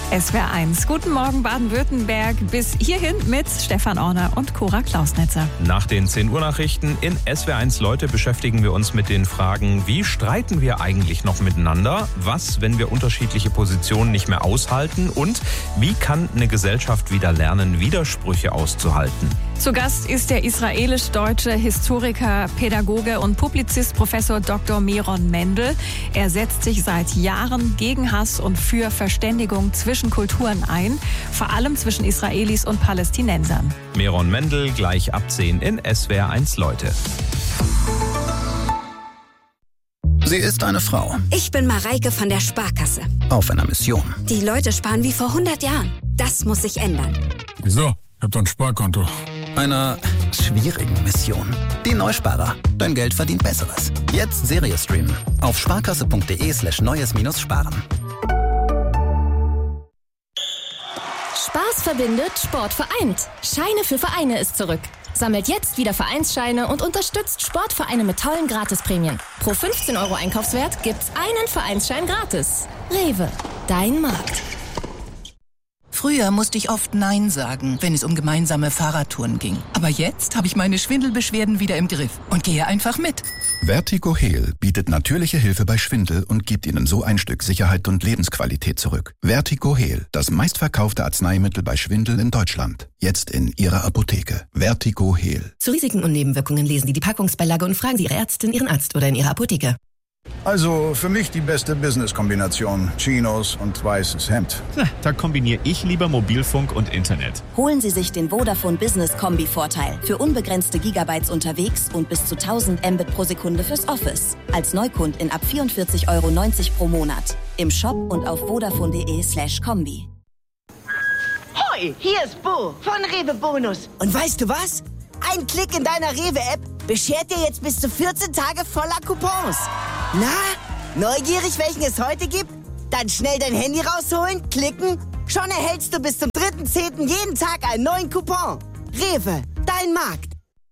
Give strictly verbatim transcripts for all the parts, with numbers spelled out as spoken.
S W R eins. Guten Morgen Baden-Württemberg. Bis hierhin mit Stefan Orner und Cora Klausnetzer. Nach den zehn Uhr Nachrichten in S W R eins Leute beschäftigen wir uns mit den Fragen, wie streiten wir eigentlich noch miteinander? Was, wenn wir unterschiedliche Positionen nicht mehr aushalten? Und wie kann eine Gesellschaft wieder lernen, Widersprüche auszuhalten? Zu Gast ist der israelisch-deutsche Historiker, Pädagoge und Publizist Professor Doktor Meron Mendel. Er setzt sich seit Jahren gegen Hass und für Verständigung zwischen Kulturen ein, vor allem zwischen Israelis und Palästinensern. Meron Mendel gleich ab zehn in S W R eins Leute. Sie ist eine Frau. Ich bin Mareike von der Sparkasse. Auf einer Mission. Die Leute sparen wie vor hundert Jahren. Das muss sich ändern. Wieso? Ich hab doch ein Sparkonto. Einer schwierigen Mission. Die Neusparer. Dein Geld verdient Besseres. Jetzt Serie streamen. Auf sparkasse.de slash neues minus sparen. Spaß verbindet, Sport vereint. Scheine für Vereine ist zurück. Sammelt jetzt wieder Vereinsscheine und unterstützt Sportvereine mit tollen Gratisprämien. Pro fünfzehn Euro Einkaufswert gibt's einen Vereinsschein gratis. Rewe, dein Markt. Früher musste ich oft Nein sagen, wenn es um gemeinsame Fahrradtouren ging. Aber jetzt habe ich meine Schwindelbeschwerden wieder im Griff und gehe einfach mit. Vertigo Heal bietet natürliche Hilfe bei Schwindel und gibt Ihnen so ein Stück Sicherheit und Lebensqualität zurück. Vertigo Heal, das meistverkaufte Arzneimittel bei Schwindel in Deutschland. Jetzt in Ihrer Apotheke. Vertigo Heal. Zu Risiken und Nebenwirkungen lesen Sie die Packungsbeilage und fragen Sie Ihre Ärztin, Ihren Arzt oder in Ihrer Apotheke. Also für mich die beste Business-Kombination. Chinos und weißes Hemd. Na, da kombiniere ich lieber Mobilfunk und Internet. Holen Sie sich den Vodafone Business Kombi-Vorteil. Für unbegrenzte Gigabytes unterwegs und bis zu tausend Mbit pro Sekunde fürs Office. Als Neukundin ab vierundvierzig Euro neunzig pro Monat. Im Shop und auf vodafone.de slash Kombi. Hoi, hier ist Bo von Rewe Bonus. Und weißt du was? Ein Klick in deiner Rewe-App beschert dir jetzt bis zu vierzehn Tage voller Coupons. Na, neugierig, welchen es heute gibt? Dann schnell dein Handy rausholen, klicken. Schon erhältst du bis zum dritten zehnten jeden Tag einen neuen Coupon. Rewe, dein Markt.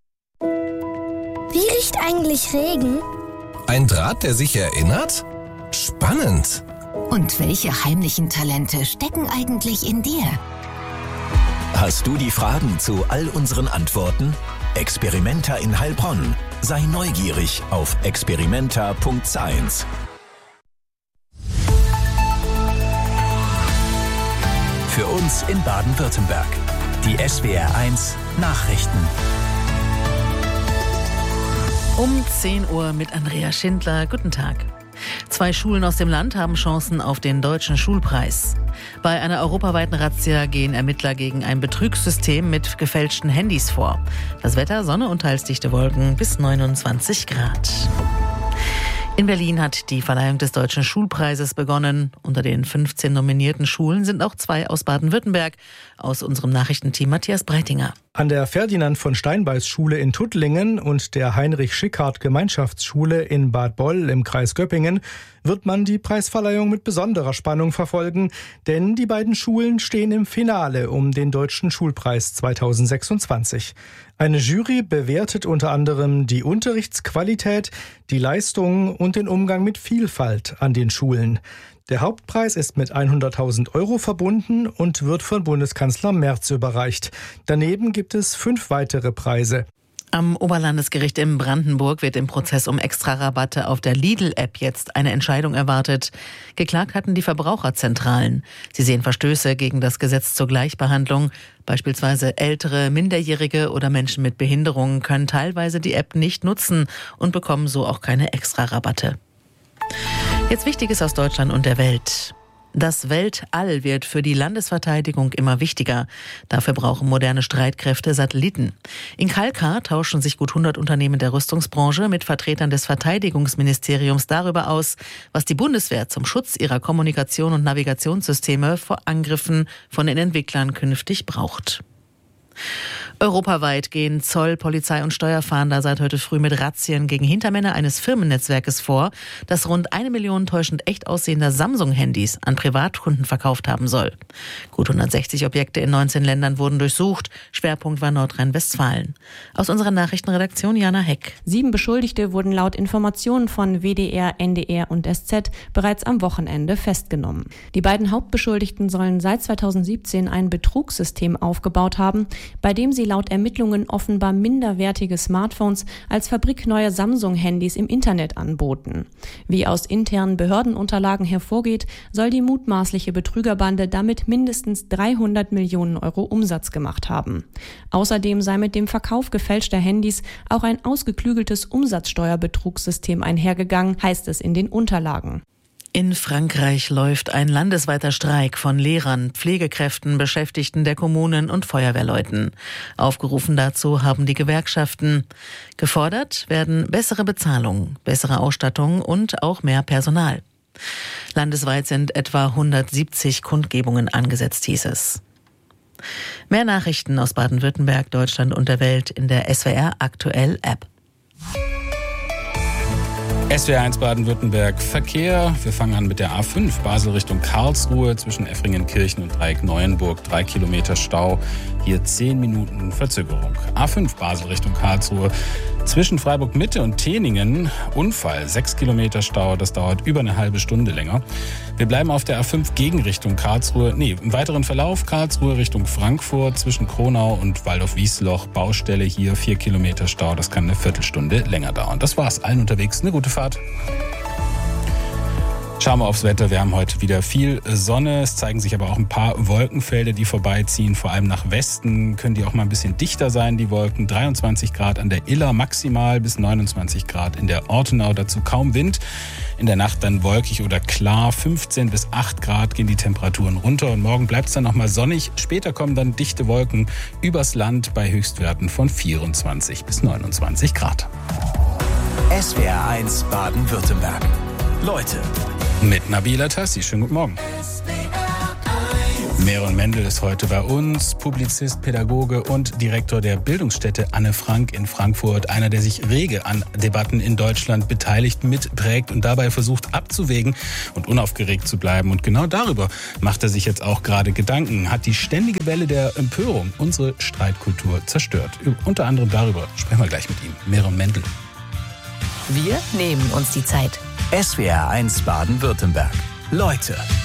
Wie riecht eigentlich Regen? Ein Draht, der sich erinnert? Spannend. Und welche heimlichen Talente stecken eigentlich in dir? Hast du die Fragen zu all unseren Antworten? Experimenta in Heilbronn. Sei neugierig auf experimenta punkt science. Für uns in Baden-Württemberg. Die S W R eins Nachrichten. Um zehn Uhr mit Andrea Schindler. Guten Tag. Zwei Schulen aus dem Land haben Chancen auf den Deutschen Schulpreis. Bei einer europaweiten Razzia gehen Ermittler gegen ein Betrugssystem mit gefälschten Handys vor. Das Wetter, Sonne und teils dichte Wolken bis neunundzwanzig Grad. In Berlin hat die Verleihung des Deutschen Schulpreises begonnen. Unter den fünfzehn nominierten Schulen sind auch zwei aus Baden-Württemberg. Aus unserem Nachrichtenteam Matthias Breitinger. An der Ferdinand von Steinbeis Schule in Tuttlingen und der Heinrich Schickhardt Gemeinschaftsschule in Bad Boll im Kreis Göppingen wird man die Preisverleihung mit besonderer Spannung verfolgen, denn die beiden Schulen stehen im Finale um den Deutschen Schulpreis zweitausendsechsundzwanzig. Eine Jury bewertet unter anderem die Unterrichtsqualität, die Leistungen und den Umgang mit Vielfalt an den Schulen. Der Hauptpreis ist mit hunderttausend Euro verbunden und wird von Bundeskanzler Merz überreicht. Daneben gibt es fünf weitere Preise. Am Oberlandesgericht in Brandenburg wird im Prozess um Extrarabatte auf der Lidl-App jetzt eine Entscheidung erwartet. Geklagt hatten die Verbraucherzentralen. Sie sehen Verstöße gegen das Gesetz zur Gleichbehandlung. Beispielsweise ältere, Minderjährige oder Menschen mit Behinderungen können teilweise die App nicht nutzen und bekommen so auch keine Extrarabatte. Jetzt Wichtiges aus Deutschland und der Welt. Das Weltall wird für die Landesverteidigung immer wichtiger. Dafür brauchen moderne Streitkräfte Satelliten. In Kalkar tauschen sich gut hundert Unternehmen der Rüstungsbranche mit Vertretern des Verteidigungsministeriums darüber aus, was die Bundeswehr zum Schutz ihrer Kommunikation- und Navigationssysteme vor Angriffen von den Entwicklern künftig braucht. Europaweit gehen Zoll, Polizei und Steuerfahnder seit heute früh mit Razzien gegen Hintermänner eines Firmennetzwerkes vor, das rund eine Million täuschend echt aussehender Samsung-Handys an Privatkunden verkauft haben soll. Gut hundertsechzig Objekte in neunzehn Ländern wurden durchsucht. Schwerpunkt war Nordrhein-Westfalen. Aus unserer Nachrichtenredaktion Jana Heck. Sieben Beschuldigte wurden laut Informationen von W D R, N D R und S Z bereits am Wochenende festgenommen. Die beiden Hauptbeschuldigten sollen seit zweitausendsiebzehn ein Betrugssystem aufgebaut haben, bei dem sie laut Ermittlungen offenbar minderwertige Smartphones als fabrikneue Samsung-Handys im Internet anboten. Wie aus internen Behördenunterlagen hervorgeht, soll die mutmaßliche Betrügerbande damit mindestens dreihundert Millionen Euro Umsatz gemacht haben. Außerdem sei mit dem Verkauf gefälschter Handys auch ein ausgeklügeltes Umsatzsteuerbetrugssystem einhergegangen, heißt es in den Unterlagen. In Frankreich läuft ein landesweiter Streik von Lehrern, Pflegekräften, Beschäftigten der Kommunen und Feuerwehrleuten. Aufgerufen dazu haben die Gewerkschaften. Gefordert werden bessere Bezahlung, bessere Ausstattung und auch mehr Personal. Landesweit sind etwa hundertsiebzig Kundgebungen angesetzt, hieß es. Mehr Nachrichten aus Baden-Württemberg, Deutschland und der Welt in der S W R Aktuell App. S W R eins Baden-Württemberg Verkehr. Wir fangen an mit der A fünf Basel Richtung Karlsruhe zwischen Effringenkirchen und Dreieck-Neuenburg. Drei Kilometer Stau. Hier zehn Minuten Verzögerung. A fünf Basel Richtung Karlsruhe zwischen Freiburg-Mitte und Teningen. Unfall. Sechs Kilometer Stau. Das dauert über eine halbe Stunde länger. Wir bleiben auf der A fünf Gegenrichtung Karlsruhe. Nee, im weiteren Verlauf Karlsruhe Richtung Frankfurt zwischen Kronau und Waldorf-Wiesloch. Baustelle hier vier Kilometer Stau. Das kann eine Viertelstunde länger dauern. Das war's. Allen unterwegs eine gute Fahrt. Schauen wir aufs Wetter. Wir haben heute wieder viel Sonne. Es zeigen sich aber auch ein paar Wolkenfelder, die vorbeiziehen. Vor allem nach Westen können die auch mal ein bisschen dichter sein, die Wolken. dreiundzwanzig Grad an der Iller maximal bis neunundzwanzig Grad in der Ortenau. Dazu kaum Wind. In der Nacht dann wolkig oder klar. fünfzehn bis acht Grad gehen die Temperaturen runter. Und morgen bleibt es dann nochmal sonnig. Später kommen dann dichte Wolken übers Land bei Höchstwerten von vierundzwanzig bis neunundzwanzig Grad. S W R eins Baden-Württemberg. Leute. Mit Nabila Tassi. Schönen guten Morgen. Meron Mendel ist heute bei uns, Publizist, Pädagoge und Direktor der Bildungsstätte Anne Frank in Frankfurt. Einer, der sich rege an Debatten in Deutschland beteiligt, mitprägt und dabei versucht abzuwägen und unaufgeregt zu bleiben. Und genau darüber macht er sich jetzt auch gerade Gedanken. Hat die ständige Welle der Empörung unsere Streitkultur zerstört? Unter anderem darüber sprechen wir gleich mit ihm. Meron Mendel. Wir nehmen uns die Zeit. S W R eins Baden-Württemberg. Leute.